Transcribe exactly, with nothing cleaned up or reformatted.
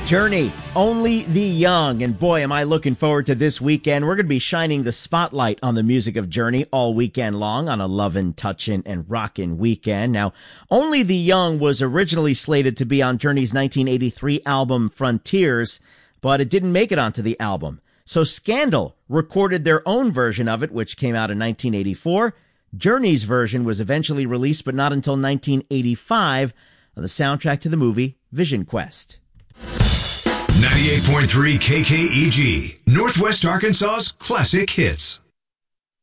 Journey, Only the Young. And boy, am I looking forward to this weekend. We're going to be shining the spotlight on the music of Journey all weekend long on a lovin', touchin', and rockin' weekend. Now, Only the Young was originally slated to be on Journey's nineteen eighty-three album Frontiers, but it didn't make it onto the album. So Scandal recorded their own version of it, which came out in nineteen eighty-four. Journey's version was eventually released, but not until nineteen eighty-five on the soundtrack to the movie Vision Quest. ninety-eight point three K K E G, Northwest Arkansas's classic hits.